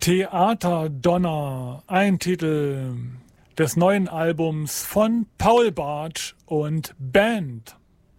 Theaterdonner, ein Titel des neuen Albums von Paul Bartsch und Band.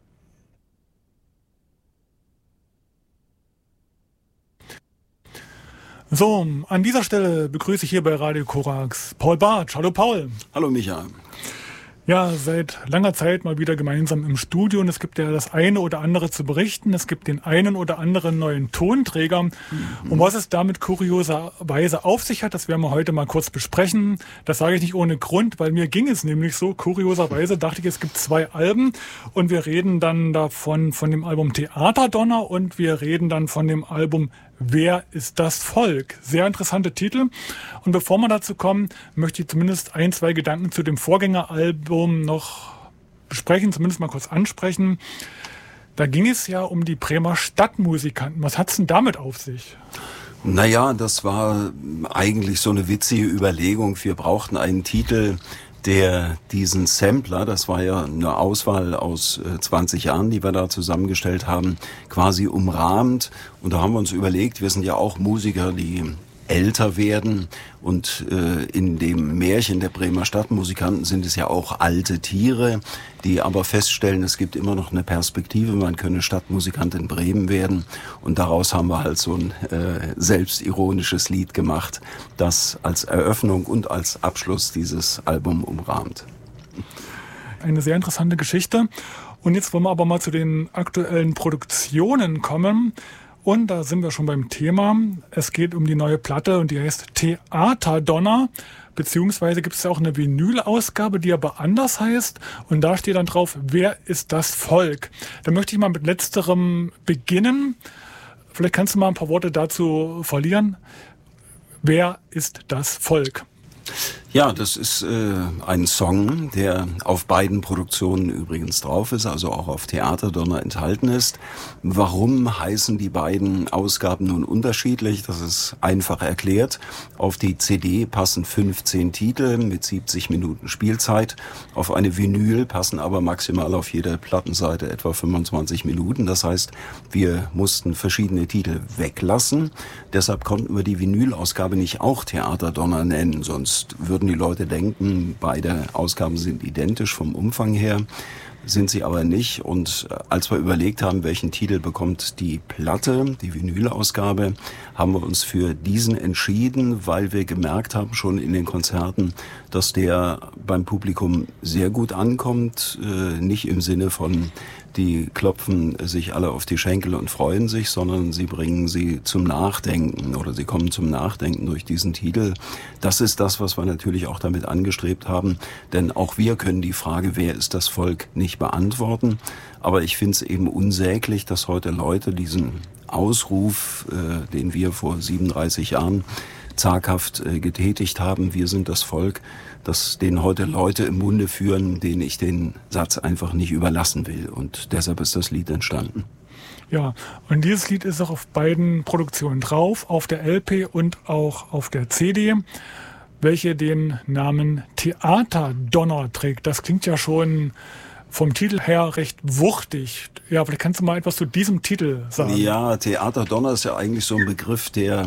So, an dieser Stelle begrüße ich hier bei Radio Korax Paul Bartsch. Hallo Paul. Hallo Micha. Ja, seit langer Zeit mal wieder gemeinsam im Studio und es gibt ja das eine oder andere zu berichten. Es gibt den einen oder anderen neuen Tonträger. Und was es damit kurioserweise auf sich hat, das werden wir heute mal kurz besprechen. Das sage ich nicht ohne Grund, weil mir ging es nämlich so. Kurioserweise dachte ich, es gibt 2 Alben und wir reden dann davon von dem Album Theaterdonner und wir reden dann von dem Album Wer ist das Volk? Sehr interessante Titel. Und bevor wir dazu kommen, möchte ich zumindest 1, 2 Gedanken zu dem Vorgängeralbum noch besprechen, zumindest mal kurz ansprechen. Da ging es ja um die Bremer Stadtmusikanten. Was hat's denn damit auf sich? Naja, das war eigentlich so eine witzige Überlegung. Wir brauchten einen Titel, der diesen Sampler, das war ja eine Auswahl aus 20 Jahren, die wir da zusammengestellt haben, quasi umrahmt. Und da haben wir uns überlegt, wir sind ja auch Musiker, die älter werden und in dem Märchen der Bremer Stadtmusikanten sind es ja auch alte Tiere, die aber feststellen, es gibt immer noch eine Perspektive, man könne Stadtmusikant in Bremen werden und daraus haben wir halt so ein selbstironisches Lied gemacht, das als Eröffnung und als Abschluss dieses Album umrahmt. Eine sehr interessante Geschichte und jetzt wollen wir aber mal zu den aktuellen Produktionen kommen. Und da sind wir schon beim Thema. Es geht um die neue Platte und die heißt Theaterdonner. Beziehungsweise gibt es ja auch eine Vinyl-Ausgabe, die aber anders heißt. Und da steht dann drauf, wer ist das Volk? Da möchte ich mal mit letzterem beginnen. Vielleicht kannst du mal ein paar Worte dazu verlieren. Wer ist das Volk? Ja, das ist ein Song, der auf beiden Produktionen übrigens drauf ist, also auch auf Theaterdonner enthalten ist. Warum heißen die beiden Ausgaben nun unterschiedlich? Das ist einfach erklärt. Auf die CD passen 15 Titel mit 70 Minuten Spielzeit. Auf eine Vinyl passen aber maximal auf jeder Plattenseite etwa 25 Minuten. Das heißt, wir mussten verschiedene Titel weglassen. Deshalb konnten wir die Vinyl-Ausgabe nicht auch Theaterdonner nennen, sonst würden die Leute denken, beide Ausgaben sind identisch vom Umfang her, sind sie aber nicht. Und als wir überlegt haben, welchen Titel bekommt die Platte, die Vinyl-Ausgabe, haben wir uns für diesen entschieden, weil wir gemerkt haben schon in den Konzerten, dass der beim Publikum sehr gut ankommt, nicht im Sinne von die klopfen sich alle auf die Schenkel und freuen sich, sondern sie bringen sie zum Nachdenken oder sie kommen zum Nachdenken durch diesen Titel. Das ist das, was wir natürlich auch damit angestrebt haben, denn auch wir können die Frage, wer ist das Volk, nicht beantworten. Aber ich finde es eben unsäglich, dass heute Leute diesen Ausruf, den wir vor 37 Jahren zaghaft getätigt haben, wir sind das Volk, dass den heute Leute im Munde führen, denen ich den Satz einfach nicht überlassen will. Und deshalb ist das Lied entstanden. Ja, und dieses Lied ist auch auf beiden Produktionen drauf, auf der LP und auch auf der CD, welche den Namen Theaterdonner trägt. Das klingt ja schon vom Titel her recht wuchtig. Ja, vielleicht kannst du mal etwas zu diesem Titel sagen. Ja, Theaterdonner ist ja eigentlich so ein Begriff, der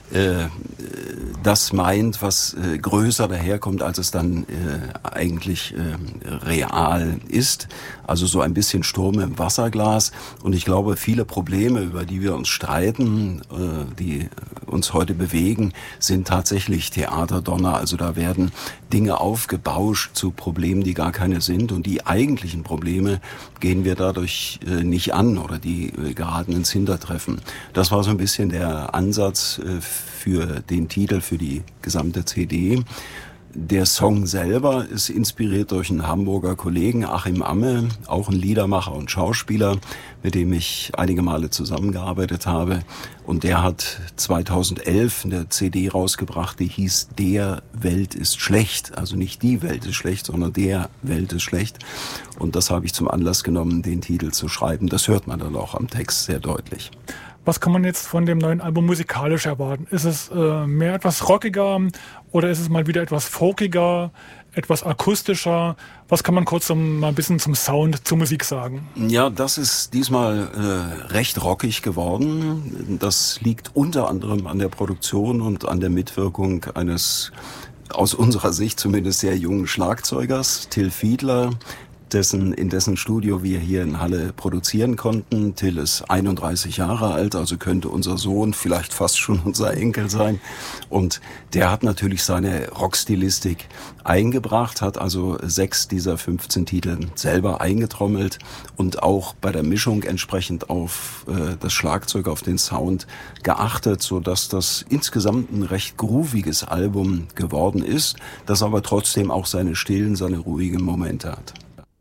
das meint, was größer daherkommt, als es dann eigentlich real ist. Also so ein bisschen Sturm im Wasserglas. Und ich glaube, viele Probleme, über die wir uns streiten, die uns heute bewegen, sind tatsächlich Theaterdonner. Also da werden Dinge aufgebauscht zu Problemen, die gar keine sind. Und die eigentlichen Probleme gehen wir dadurch nicht an oder die geraten ins Hintertreffen. Das war so ein bisschen der Ansatz für den Titel, für die gesamte CD. Der Song selber ist inspiriert durch einen Hamburger Kollegen, Achim Amme, auch ein Liedermacher und Schauspieler, mit dem ich einige Male zusammengearbeitet habe. Und der hat 2011 eine CD rausgebracht, die hieß Der Welt ist schlecht. Also nicht die Welt ist schlecht, sondern Der Welt ist schlecht. Und das habe ich zum Anlass genommen, den Titel zu schreiben. Das hört man dann auch am Text sehr deutlich. Was kann man jetzt von dem neuen Album musikalisch erwarten? Ist es mehr etwas rockiger oder ist es mal wieder etwas folkiger, etwas akustischer? Was kann man kurz mal ein bisschen zum Sound, zur Musik sagen? Ja, das ist diesmal recht rockig geworden. Das liegt unter anderem an der Produktion und an der Mitwirkung eines aus unserer Sicht zumindest sehr jungen Schlagzeugers, Till Fiedler, in dessen Studio wir hier in Halle produzieren konnten. Till ist 31 Jahre alt, also könnte unser Sohn, vielleicht fast schon unser Enkel sein. Und der hat natürlich seine Rockstilistik eingebracht, hat also 6 dieser 15 Titel selber eingetrommelt und auch bei der Mischung entsprechend auf das Schlagzeug, auf den Sound geachtet, sodass das insgesamt ein recht grooviges Album geworden ist, das aber trotzdem auch seine stillen, seine ruhigen Momente hat.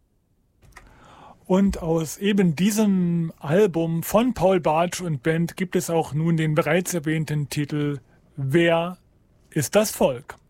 Und aus eben diesem Album von Paul Bartsch und Band gibt es auch nun den bereits erwähnten Titel Wer ist das Volk?